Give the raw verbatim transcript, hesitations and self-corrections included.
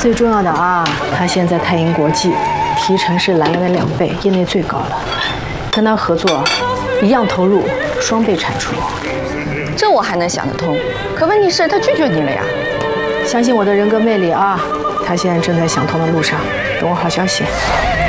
最重要的啊，他现在太银国际提成是蓝源的两倍，业内最高了。跟他合作，一样投入，双倍产出。 这我还能想得通，可问题是他拒绝你了呀。 相信我的人格魅力啊，他现在正在想通的路上，等我好消息。